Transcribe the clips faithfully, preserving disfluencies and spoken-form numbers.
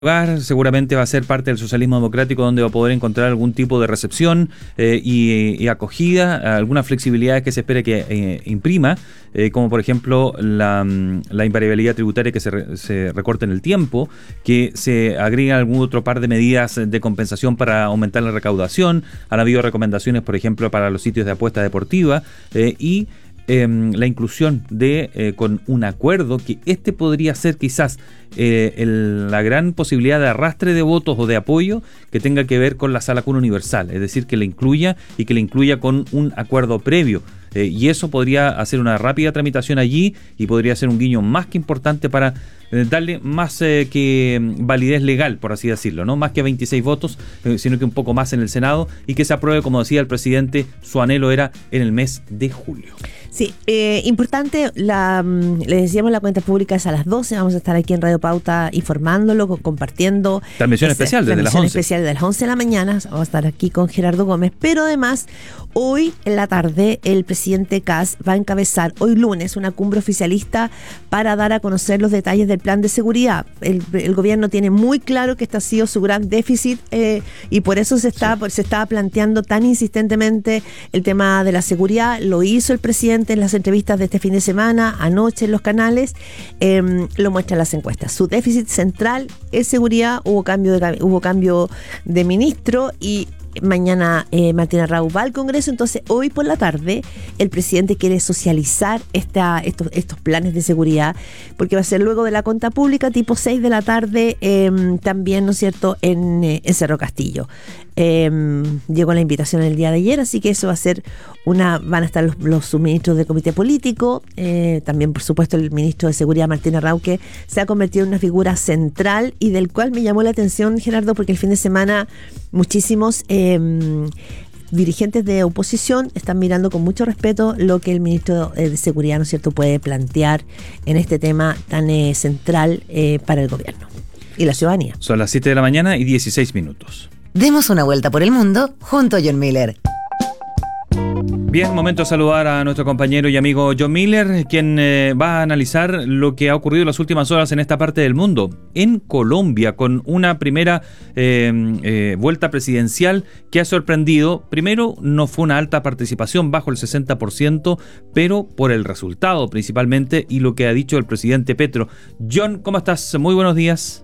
lugar, seguramente va a ser parte del socialismo democrático donde va a poder encontrar algún tipo de recepción eh, y, y acogida, algunas flexibilidades que se espera que eh, imprima, eh, como por ejemplo la, la invariabilidad tributaria que se, re, se recorte en el tiempo, que se agregue algún otro par de medidas de compensación para aumentar la recaudación. Han habido recomendaciones, por ejemplo, para los sitios de apuesta deportiva eh, y Eh, la inclusión de eh, con un acuerdo que este podría ser quizás eh, el, la gran posibilidad de arrastre de votos o de apoyo que tenga que ver con la sala cuna universal, es decir, que la incluya y que la incluya con un acuerdo previo. Eh, y eso podría hacer una rápida tramitación allí y podría ser un guiño más que importante para eh, darle más eh, que validez legal, por así decirlo, no más que veintiséis votos, eh, sino que un poco más en el Senado y que se apruebe, como decía el presidente, su anhelo era en el mes de julio. Sí, eh, importante, la, les decíamos la cuenta pública es a las doce, vamos a estar aquí en Radio Pauta informándolo, compartiendo. Transmisión esa, especial desde las once. Transmisión especial de las once de la mañana, vamos a estar aquí con Gerardo Gómez, pero además hoy en la tarde el presidente Kast va a encabezar, hoy lunes, una cumbre oficialista para dar a conocer los detalles del plan de seguridad. El, el gobierno tiene muy claro que este ha sido su gran déficit eh, y por eso se está, sí. se estaba planteando tan insistentemente el tema de la seguridad. Lo hizo el presidente en las entrevistas de este fin de semana, anoche en los canales, eh, lo muestran las encuestas. Su déficit central es seguridad, hubo cambio de, hubo cambio de ministro y mañana eh, Martín Arrau va al Congreso, entonces hoy por la tarde el presidente quiere socializar esta, estos, estos planes de seguridad, porque va a ser luego de la cuenta pública, tipo seis de la tarde, eh, también, ¿no es cierto?, en, eh, en Cerro Castillo. Eh, llegó la invitación el día de ayer, así que eso va a ser una, van a estar los, los subministros del comité político, eh, también por supuesto el ministro de Seguridad Martín Arrau, que se ha convertido en una figura central y del cual me llamó la atención, Gerardo, porque el fin de semana muchísimos eh, dirigentes de oposición están mirando con mucho respeto lo que el ministro de Seguridad, ¿no es cierto?, puede plantear en este tema tan eh, central eh, para el gobierno y la ciudadanía. Son las siete de la mañana y dieciséis minutos. Demos una vuelta por el mundo junto a John Miller. Bien, momento de saludar a nuestro compañero y amigo John Miller, quien eh, va a analizar lo que ha ocurrido en las últimas horas en esta parte del mundo, en Colombia, con una primera eh, eh, vuelta presidencial que ha sorprendido. Primero, no fue una alta participación, bajo el sesenta por ciento, pero por el resultado principalmente y lo que ha dicho el presidente Petro. John, ¿cómo estás? Muy buenos días.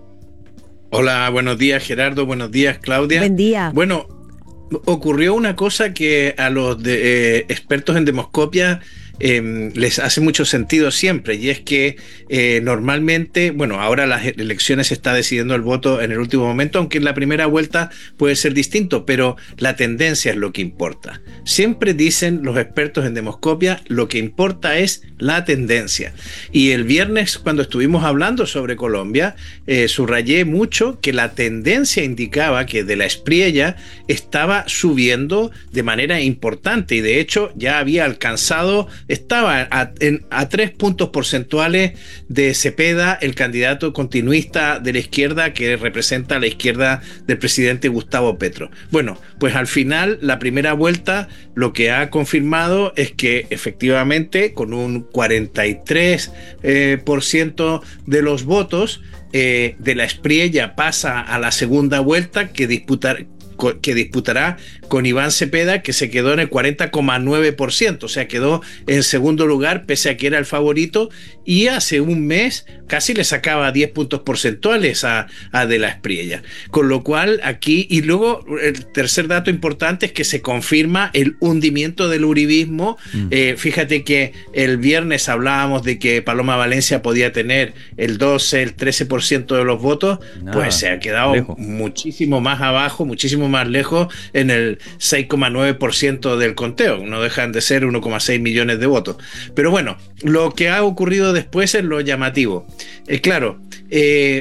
Hola, buenos días Gerardo, buenos días Claudia. Buen día. Bueno, ocurrió una cosa que a los de, eh, expertos en demoscopia eh, les hace mucho sentido siempre, y es que eh, normalmente, bueno, ahora las elecciones se está decidiendo el voto en el último momento, aunque en la primera vuelta puede ser distinto, pero la tendencia es lo que importa. Siempre dicen los expertos en demoscopia, lo que importa es la tendencia. Y el viernes, cuando estuvimos hablando sobre Colombia, eh, subrayé mucho que la tendencia indicaba que de la Espriella estaba subiendo de manera importante, y de hecho ya había alcanzado, estaba a, en, a tres puntos porcentuales de Cepeda, el candidato continuista de la izquierda que representa a la izquierda del presidente Gustavo Petro. Bueno, pues al final la primera vuelta lo que ha confirmado es que efectivamente con un cuarenta y tres por ciento eh, de los votos eh, de la Espriella pasa a la segunda vuelta que disputar que disputará con Iván Cepeda, que se quedó en el cuarenta coma nueve por ciento, o sea, quedó en segundo lugar pese a que era el favorito, y hace un mes casi le sacaba diez puntos porcentuales a, a De la Espriella, con lo cual aquí, y luego el tercer dato importante es que se confirma el hundimiento del uribismo. mm. eh, fíjate que el viernes hablábamos de que Paloma Valencia podía tener el doce, el trece por ciento de los votos. Nada, pues se ha quedado lejos, muchísimo más abajo, muchísimo más lejos, en el seis coma nueve por ciento del conteo, no dejan de ser uno coma seis millones de votos. Pero bueno, lo que ha ocurrido después es lo llamativo. Eh, claro, eh,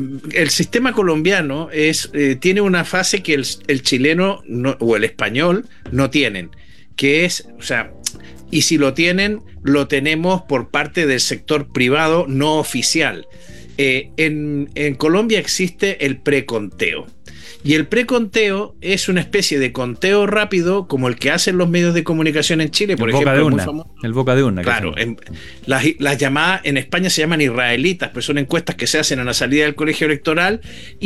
el sistema colombiano es, eh, tiene una fase que el, el chileno no, o el español no tienen, que es, o sea, y si lo tienen, lo tenemos por parte del sector privado no oficial. Eh, en, en Colombia existe el preconteo. Y el preconteo es una especie de conteo rápido como el que hacen los medios de comunicación en Chile, por el ejemplo. Boca de muy urna, famoso. el boca de urna. Claro, en, las, las llamadas en España se llaman israelitas, pero son encuestas que se hacen a la salida del colegio electoral